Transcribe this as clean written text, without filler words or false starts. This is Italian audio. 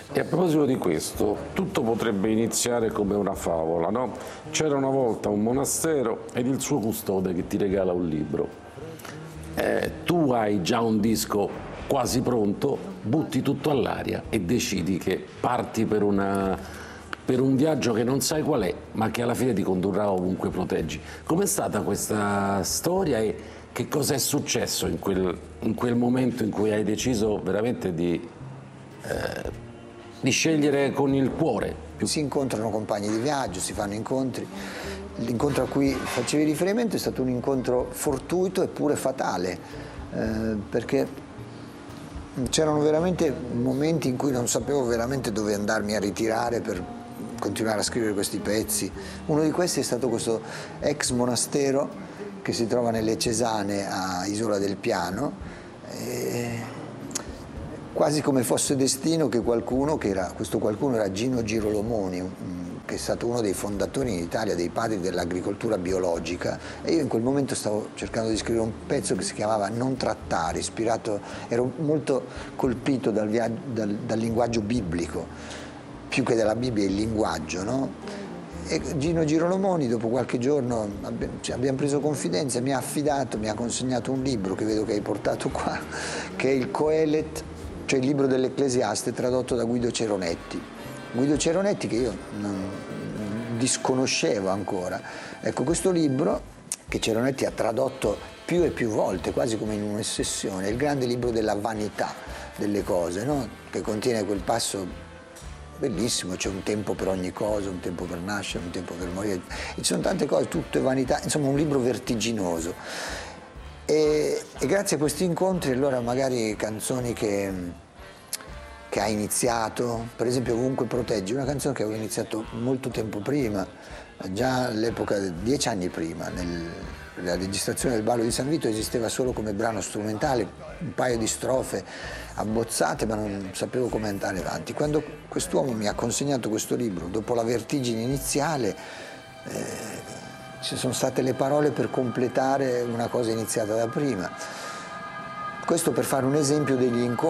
E a proposito di questo, tutto potrebbe iniziare come una favola, no? C'era una volta un monastero ed il suo custode che ti regala un libro. Tu hai già un disco quasi pronto, butti tutto all'aria e decidi che parti per un viaggio che non sai qual è, ma che alla fine ti condurrà ovunque proteggi. Com'è stata questa storia e che cosa è successo in quel momento in cui hai deciso veramente di scegliere con il cuore? Si incontrano compagni di viaggio, si fanno incontri. L'incontro a cui facevi riferimento è stato un incontro fortuito eppure fatale, perché c'erano veramente momenti in cui non sapevo veramente dove andarmi a ritirare per continuare a scrivere questi pezzi. Uno di questi è stato questo ex monastero che si trova nelle Cesane a Isola del Piano, quasi come fosse destino che questo qualcuno era Gino Girolomoni, che è stato uno dei fondatori in Italia dei padri dell'agricoltura biologica, e io in quel momento stavo cercando di scrivere un pezzo che si chiamava Non trattare, ero molto colpito dal linguaggio biblico, più che dalla Bibbia il linguaggio, no? E Gino Girolomoni, dopo qualche giorno abbiamo preso confidenza, mi ha consegnato un libro che vedo che hai portato qua, che è il Coelet, cioè il libro dell'Ecclesiaste, tradotto da Guido Ceronetti. Guido Ceronetti, che io non disconoscevo ancora. Ecco, questo libro che Ceronetti ha tradotto più e più volte, quasi come in un'ossessione, è il grande libro della vanità delle cose, no? Che contiene quel passo bellissimo, c'è un tempo per ogni cosa, un tempo per nascere, un tempo per morire, e ci sono tante cose, tutte vanità, insomma un libro vertiginoso. E grazie a questi incontri allora magari canzoni che ha iniziato, per esempio Ovunque proteggi, una canzone che avevo iniziato molto tempo prima, già all'epoca, 10 anni prima, nella registrazione del Ballo di San Vito esisteva solo come brano strumentale, un paio di strofe abbozzate, ma non sapevo come andare avanti. Quando quest'uomo mi ha consegnato questo libro, dopo la vertigine iniziale, ci sono state le parole per completare una cosa iniziata da prima. Questo per fare un esempio degli incontri.